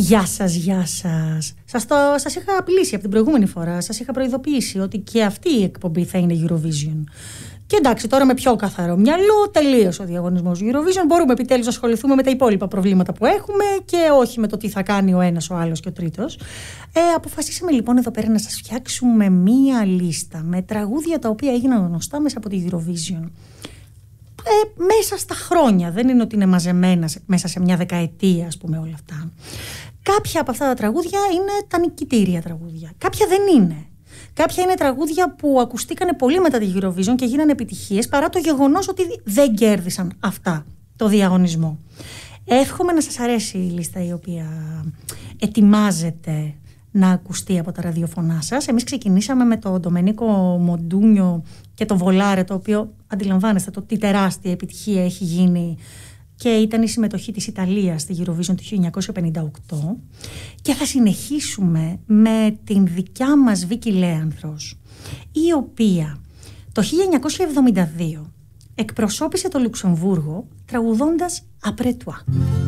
Γεια σας, γεια σας. Σας είχα απειλήσει από την προηγούμενη φορά. Σας είχα προειδοποιήσει ότι και αυτή η εκπομπή θα είναι Eurovision. Και εντάξει, τώρα με πιο καθαρό μυαλό τελείωσε ο διαγωνισμός Eurovision. Μπορούμε επιτέλους να ασχοληθούμε με τα υπόλοιπα προβλήματα που έχουμε και όχι με το τι θα κάνει ο ένας, ο άλλος και ο τρίτος. Αποφασίσαμε λοιπόν εδώ πέρα να σας φτιάξουμε μία λίστα με τραγούδια τα οποία έγιναν γνωστά μέσα από τη Eurovision. Μέσα στα χρόνια, δεν είναι ότι είναι μαζεμένα μέσα σε μια δεκαετία, ας πούμε, όλα αυτά. Κάποια από αυτά τα τραγούδια είναι τα νικητήρια τραγούδια. Κάποια δεν είναι. Κάποια είναι τραγούδια που ακουστήκανε πολύ μετά τη Eurovision και γίνανε επιτυχίες, παρά το γεγονός ότι δεν κέρδισαν αυτά το διαγωνισμό. Εύχομαι να σας αρέσει η λίστα η οποία ετοιμάζεται να ακουστεί από τα ραδιοφωνά σας. Εμείς ξεκινήσαμε με τον Ντομενίκο Μοντούνιο και το Βολάρε, το οποίο αντιλαμβάνεστε το τι τεράστια επιτυχία έχει γίνει και ήταν η συμμετοχή της Ιταλίας στη Eurovision του 1958. Και θα συνεχίσουμε με την δικιά μας Βίκη Λέανθρος, η οποία το 1972 εκπροσώπησε το Λουξεμβούργο τραγουδώντας «Après toi».